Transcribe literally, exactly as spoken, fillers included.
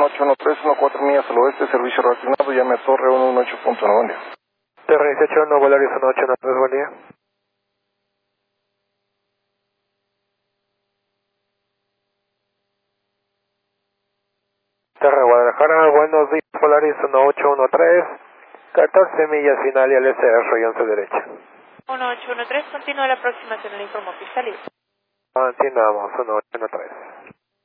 uno ocho uno tres, uno cuatro millas al oeste, servicio reaccionado, llame a Torre uno uno ocho punto nueve, buen día. Torre dieciocho, no Volaris uno ocho uno tres, buen día. Torre Guadalajara, buenos días, Volaris uno ocho uno tres, catorce millas final y al este de Arroyo once derecha. uno ocho uno tres, continúa la aproximación, le informo pista libre. Continuamos, uno ocho uno tres.